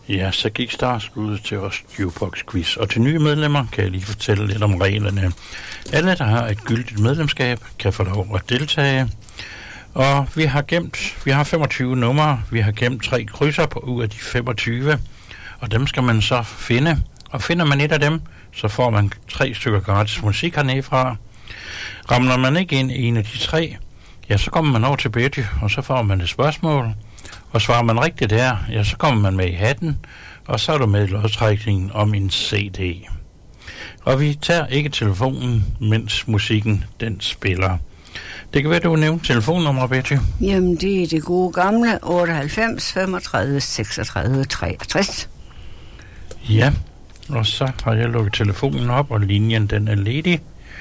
Ja, så gik startskuddet til vores Jukebox-quiz. Og til nye medlemmer kan jeg lige fortælle lidt om reglerne. Alle, der har et gyldigt medlemskab, kan få lov at deltage. Og vi har 25 numre. Vi har gemt 3 krydser på ud af de 25. Og dem skal man så finde. Og finder man et af dem, så får man 3 stykker gratis musik hernede fra. Ramler man ikke ind i en af de 3, ja, så kommer man over til Betty, og så får man et spørgsmål. Og svarer man rigtigt der, ja, så kommer man med i hatten, og så er du med i lodtrækningen om en CD. Og vi tager ikke telefonen, mens musikken, den spiller. Det kan være, du nævner telefonnummer, Betty. Jamen, det er det gode gamle 98 35 36 63. Ja, og så har jeg lukket telefonen op, og linjen, den er ledig.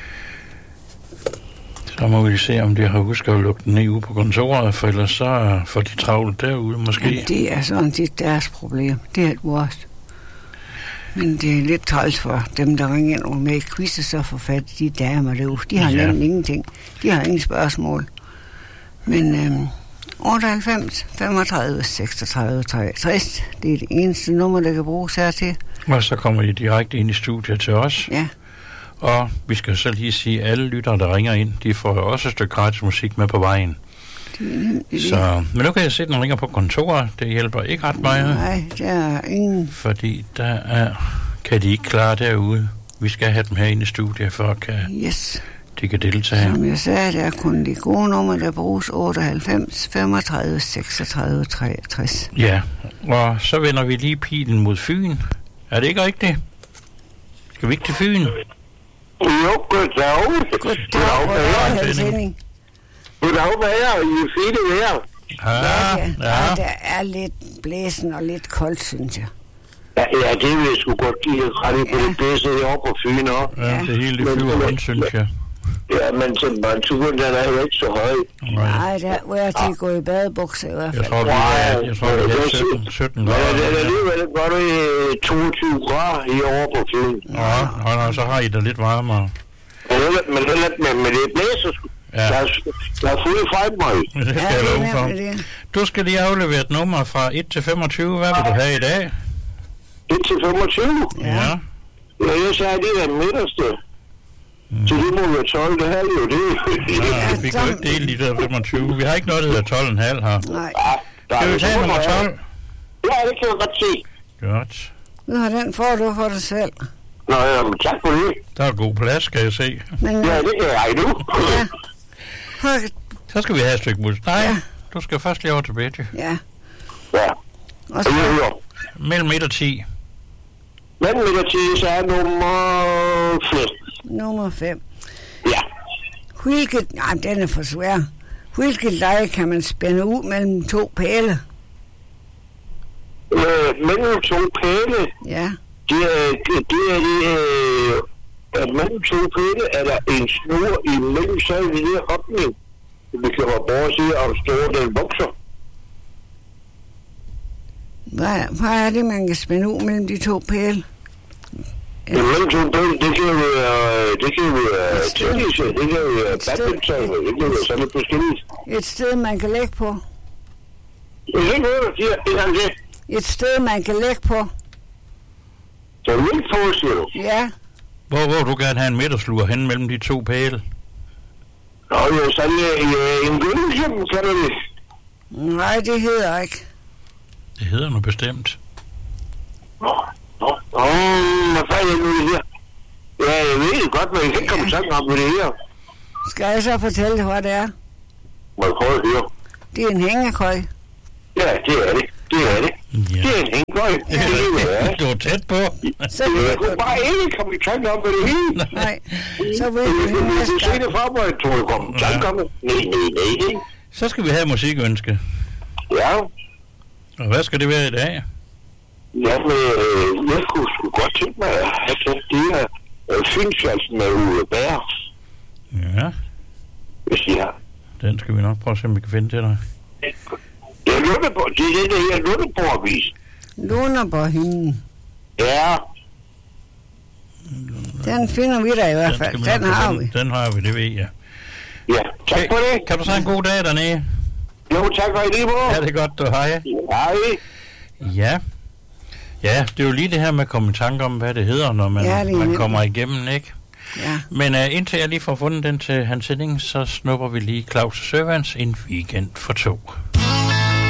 Så må vi se, om de har husket at lukke den ned ude på kontoret, for ellers så får de travlt derude måske. Ja, det er sådan set deres problem. Det er et worst. Men det er lidt træls for dem, der ringer ind og med i quizzer, så får fat de damer derude. De har nemlig ingenting. De har ingen spørgsmål. Men 98 35 36 63, det er det eneste nummer, der kan bruges hertil. Og så kommer de direkte ind i studiet til os. Ja. Og vi skal så lige sige, at alle lyttere, der ringer ind, de får også et stykke gratis musik med på vejen. Så, men nu kan jeg se, at den ringer på kontoret. Det hjælper ikke ret meget. Nej, der er ingen. Fordi kan de ikke klare derude. Vi skal have dem her inde i studiet, for at de kan deltage. Som jeg sagde, der er kun de gode numre, der bruges 98 35 36 63. Ja, og så vender vi lige pilen mod Fyn. Er det ikke rigtigt? Skal vi ikke til Fyn? Jo, goddag. Goddag, Henning. Goddag, hvad er I fine vejr? Ja, der er lidt blæsen og lidt koldt, synes jeg. Ja, det vil jeg sgu godt give ret på det blæse heroppe på Fyn også. Ja, det hele det flyver rundt, synes jeg. Ja, men temperaturen, den er jo ikke så høj. Nej, der hvor jeg til at gå i badebukser i hvert fald. Jeg tror, vi er 17 grader. Men det er alligevel godt i 22 grader herovre på Fyn. Ja, så har I det lidt varmere. Men det blæser sgu. Ja. Der er fuld frem mig. Det skal jeg love for. Du skal lige aflevere et nummer fra 1 til 25. Hvad vil du have i dag? 1 til 25? Ja. Ja, jeg sagde, det er midterste. Så det må være 12, det her jo det. Ja, vi kan jo ikke dele de der 25. Vi har ikke noget, der hedder 12,5 her. Nej. Skal vi tage nummer 12? Ja, det kan jeg godt se. Godt. Nu har den får du for dig selv. Nå, jamen, tak for det. Der er god plads, skal jeg se. Men, ja, det kan jeg nu. Ja. Så skal vi have et stykke musik. Nej, du skal først lige over til Betty. Ja. Ja. Og så mellem 1 og 10. Mellem 1 og 10, så er nummer 5. Nummer 5. Ja. Den er for svær. Hvilket leje kan man spænde ud mellem 2 pæle? Mellem 2 pæle? Ja. At mellem 2 pæle er der en snor imellem sig i den her åbning. Vi kan bare sige, om store den vokser. Hvad er det, man kan spænde ud mellem de 2 pæle? Mellem 2 pæle, det kan være tennis, det kan være badminton, det kan være sådan lidt forskelligt. Et sted, man kan lægge på. Jeg ved ikke, hvad du siger. Et sted, man kan lægge på. Så lægge på, siger du? Ja. Hvor du gerne have en midtersluger hen mellem de 2 pæle? Nå, jo, sådan en gyndeklem, kan du det? Nej, det hedder ikke. Det hedder noget bestemt. Hvad fanden er nu det her? Ja, jeg ved det godt, men jeg kan ikke komme sammen om med det her. Skal jeg så fortælle dig, hvad det er? Må jeg prøve at høre? Det er en hængekøj. Ja, det er det. Ja. Det er en hængekøj. Ja. Du er tæt på. Jeg kunne bare ikke komme i tanke om med det hele. Nej, så ved du næste gang. Se det for mig, jeg tror, jeg kommer i tanke om det. Nej. Så skal vi have musikønske. Ja. Og hvad skal det være i dag? Jamen, jeg kunne sgu godt tænke mig at have taget det her Fynsvalsen med Uwe Bær. Ja. Hvis I har. Den skal vi nok prøve at se, om vi kan finde til dig. Det er Lundeborg. Det er den her Lundeborg-avis. Lundeborg-hymnen. Ja. Den finder vi da i hvert fald. Den har vi. Den har vi, det ved jeg. Ja, tak for det. Kan du så en god dag dernede? Jo, tak for i lige måde. Ja, det er godt, du hej. Hej. Ja. Ja, det er jo lige det her med at komme i tanke om, hvad det hedder, når man kommer igennem, ikke? Ja. Men indtil jeg lige får fundet den til Hans Henning, så snupper vi lige Claus Søvands En weekend for to.